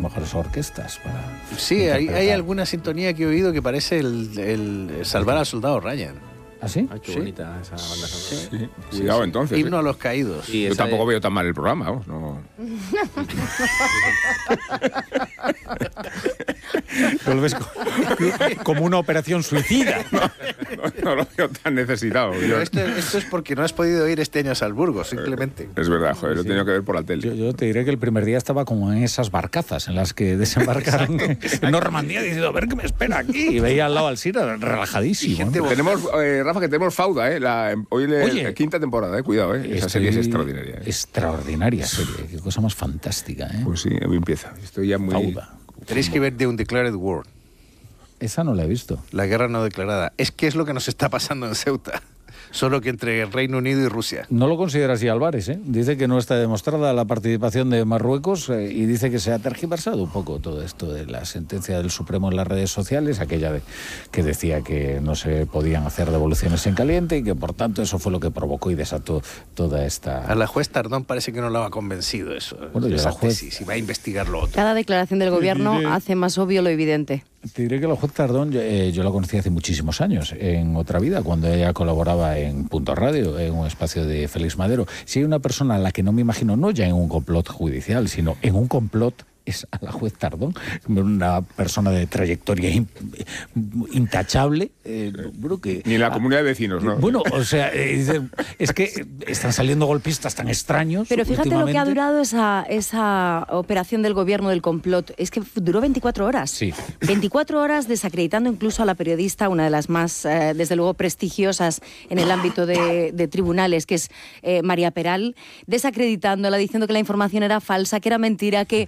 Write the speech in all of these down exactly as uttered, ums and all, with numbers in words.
mejores orquestas para... Sí, hay, hay alguna sintonía que he oído que parece el, el Salvar al Soldado Ryan. ¿Ah, sí? Ay, qué Sí. bonita esa banda sonora. Sí. Cuidado, sí. entonces. Himno ¿eh? a los caídos. Sí, Yo esa tampoco de- veo tan mal el programa, vamos. No. ¿No lo ves co- como una operación suicida? No, no lo veo tan necesitado. Pero Yo- esto, esto es porque no has podido ir este año a Salzburgo, simplemente. Es verdad, joder, lo he tenido que ver por la tele. Yo, yo te diré que el primer día estaba como en esas barcazas en las que desembarcaron en Normandía diciendo, a ver qué me espera aquí. Y veía al lado al Sira relajadísimo. Y gente ¿no? Tenemos, eh, Rafa, que tenemos Fauda, ¿eh? La, hoy le, Oye. la quinta temporada, ¿eh? Cuidado, ¿eh? Esa Estoy- serie es extraordinaria. ¿eh? Extraordinaria serie. Qué cosa más fantástica, ¿eh? Pues sí, hoy empieza. Estoy ya muy... Fauda. Tenéis que ver The Undeclared War, Esa no la he visto. la guerra no declarada. Es que es lo que nos está pasando en Ceuta. Solo que entre el Reino Unido y Rusia. No lo considera así Álvarez, ¿eh? Dice que no está demostrada la participación de Marruecos eh, y dice que se ha tergiversado un poco todo esto de la sentencia del Supremo en las redes sociales, aquella de, que decía que no se podían hacer devoluciones en caliente y que por tanto eso fue lo que provocó y desató toda esta... A la juez Tardón parece que no la ha convencido eso. Bueno, y esa la juez- tesis, y va a investigar lo otro. Cada declaración del gobierno diré- hace más obvio lo evidente. Te diré que la juez Tardón yo, eh, yo la conocí hace muchísimos años, en otra vida, cuando ella colaboraba en Punto Radio, en un espacio de Félix Madero. Si hay una persona a la que no me imagino, no ya en un complot judicial, sino en un complot, es a la juez Tardón, una persona de trayectoria in- intachable. Eh, bueno, que, Ni en la ah, comunidad de vecinos, ¿no? Bueno, o sea, eh, dice, es que están saliendo golpistas tan extraños. Pero fíjate lo que ha últimamente. durado esa, esa operación del gobierno del complot. Es que duró veinticuatro horas. Sí. veinticuatro horas desacreditando incluso a la periodista, una de las más, eh, desde luego, prestigiosas en el ámbito de, de tribunales, que es eh, María Peral, desacreditándola, diciendo que la información era falsa, que era mentira, que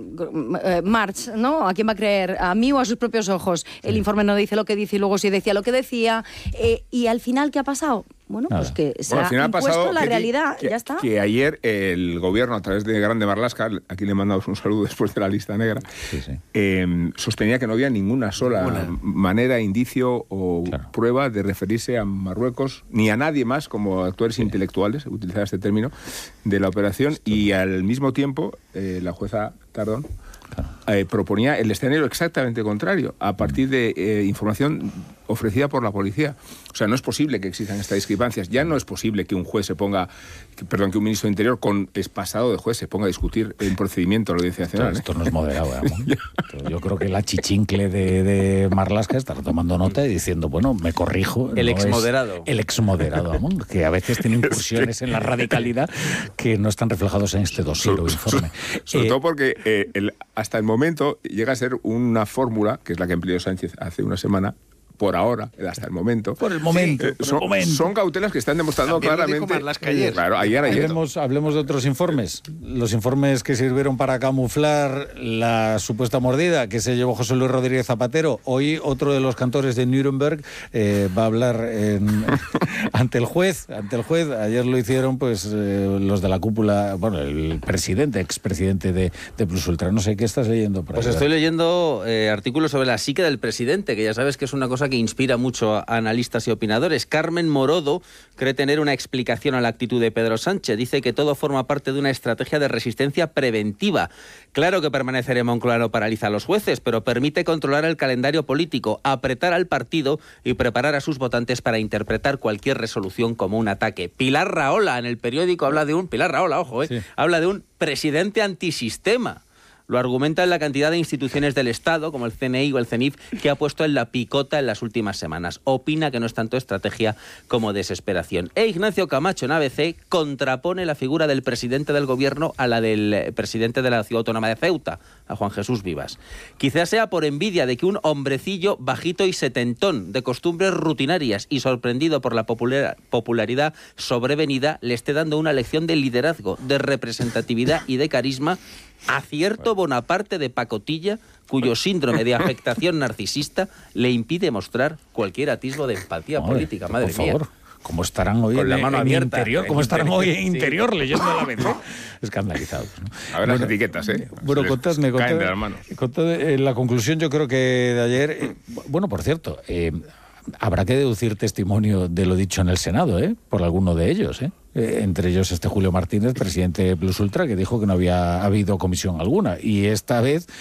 eh, March, ¿no? ¿A quién va a creer? ¿A mí o a sus propios ojos? El informe no dice lo que dice y luego sí decía lo que decía. Eh, y al final, ¿qué ha pasado? Bueno, Nada. pues que se Bueno, al ha final ha impuesto pasado la que, realidad, que, ya está. que ayer el gobierno, a través de Grande Marlaska, aquí le mandamos un saludo después de la lista negra, Sí, sí. eh, sostenía que no había ninguna sola Ninguna. manera, indicio o Claro. prueba de referirse a Marruecos, ni a nadie más como actores intelectuales, utilizar este término, de la operación, y al mismo tiempo eh, la jueza Tardón eh, proponía el escenario exactamente contrario, a partir de eh, información ofrecida por la policía. O sea, no es posible que existan estas discrepancias. Ya no es posible que un juez se ponga, que, perdón, que un ministro de Interior con es pasado de juez se ponga a discutir un procedimiento de la Audiencia Claro, Nacional. ¿eh? esto no es moderado, ¿eh? Yo creo que la chichincle de, de Marlaska estará tomando nota y diciendo, bueno, me corrijo. El no exmoderado. es El exmoderado, Amón, que a veces tiene incursiones en la radicalidad que no están reflejados en este dossier o informe. Sobre Eh, todo porque eh, el- hasta el momento llega a ser una fórmula, que es la que empleó Sánchez hace una semana, por ahora, hasta el momento. Por el momento, Eh, por el son, momento. son cautelas que están demostrando También lo dijo claramente. Marlaska ayer. Claro, ayer, ayer. Hablemos, hablemos de otros informes. Los informes que sirvieron para camuflar la supuesta mordida que se llevó José Luis Rodríguez Zapatero. Hoy otro de los cantores de Nuremberg eh, va a hablar en- ante el juez. Ante el juez. Ayer lo hicieron pues eh, los de la cúpula, bueno, el presidente, expresidente de, de Plus Ultra. No sé qué estás leyendo por ahí. Pues estoy leyendo eh, artículos sobre la psique del presidente, que ya sabes que es una cosa que inspira mucho a analistas y opinadores. Carmen Morodo cree tener una explicación a la actitud de Pedro Sánchez. Dice que todo forma parte de una estrategia de resistencia preventiva. Claro que permanecer en Moncloa no paraliza a los jueces, pero permite controlar el calendario político, apretar al partido y preparar a sus votantes para interpretar cualquier resolución como un ataque. Pilar Rahola en el periódico habla de un... Pilar Rahola, ojo, eh, Sí. habla de un presidente antisistema. Lo argumenta en la cantidad de instituciones del Estado, como el C N I o el CENIF, que ha puesto en la picota en las últimas semanas. Opina que no es tanto estrategia como desesperación. E Ignacio Camacho en A B C contrapone la figura del presidente del gobierno a la del presidente de la Ciudad Autónoma de Ceuta, a Juan Jesús Vivas. Quizás sea por envidia de que un hombrecillo bajito y setentón, de costumbres rutinarias y sorprendido por la popular- popularidad sobrevenida, le esté dando una lección de liderazgo, de representatividad y de carisma a cierto Bonaparte de pacotilla cuyo síndrome de afectación narcisista le impide mostrar cualquier atisbo de empatía Madre, política. Madre por mía. favor. ¿Cómo estarán hoy Con la en, mano en abierta. interior? ¿Cómo En estarán hoy en interior, sí. interior leyendo la B C? Escandalizados, ¿no? A ver las etiquetas, ¿eh? Bueno, Se les contadme, caen contadme, de las manos. contadme, eh, la conclusión yo creo que de ayer... eh, bueno, por cierto, eh, habrá que deducir testimonio de lo dicho en el Senado, ¿eh? Por alguno de ellos, ¿eh? Eh, entre ellos este Julio Martínez, presidente de Plus Ultra, que dijo que no había habido comisión alguna. Y esta vez